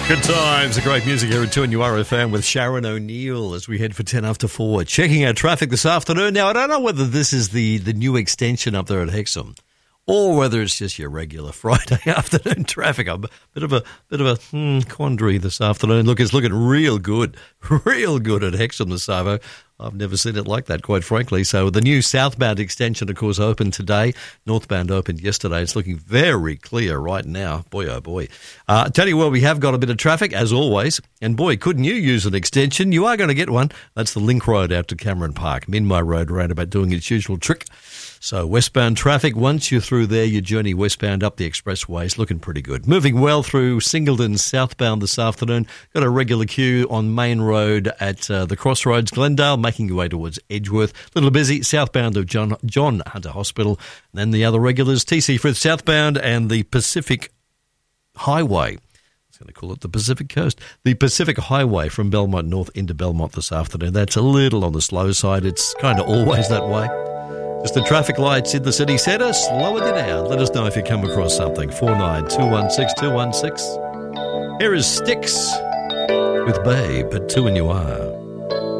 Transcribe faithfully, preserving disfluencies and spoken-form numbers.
Good times, a great music here at two and you are a fan with Sharon O'Neill as we head for ten after four. Checking our traffic this afternoon. Now, I don't know whether this is the, the new extension up there at Hexham or whether it's just your regular Friday afternoon traffic. I'm a bit of a bit of a hmm, quandary this afternoon. Look, it's looking real good, real good at Hexham this Savo. I've never seen it like that, quite frankly. So the new southbound extension, of course, opened today. Northbound opened yesterday. It's looking very clear right now. Boy, oh boy. Uh, tell you what, we have got a bit of traffic, as always. And boy, couldn't you use an extension? You are going to get one. That's the Link Road out to Cameron Park. Minmay Road roundabout doing its usual trick. So westbound traffic, once you're through there, your journey westbound up the expressway is looking pretty good. Moving well through Singleton southbound this afternoon. Got a regular queue on Main Road at uh, the Crossroads, Glendale, making your way towards Edgeworth. A little busy southbound of John, John Hunter Hospital. And then the other regulars, T C Frith southbound and the Pacific Highway. I was going to call it the Pacific Coast. The Pacific Highway from Belmont North into Belmont this afternoon. That's a little on the slow side. It's kind of always that way. Just the traffic lights in the city centre, slowing you down. Let us know if you come across something. four nine two one six two one six. Here is Styx with Babe at two and you are.